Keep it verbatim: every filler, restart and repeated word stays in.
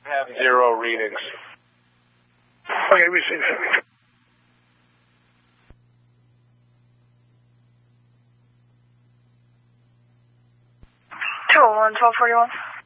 have zero readings. Okay, we see that. two oh one, twelve forty-one.